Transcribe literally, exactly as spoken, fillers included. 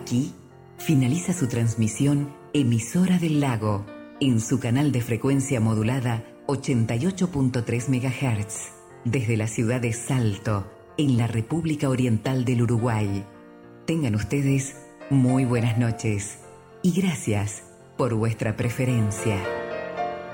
Aquí finaliza su transmisión Emisora del Lago en su canal de frecuencia modulada ochenta y ocho punto tres megahertz desde la ciudad de Salto, en la República Oriental del Uruguay. Tengan ustedes muy buenas noches y gracias por vuestra preferencia.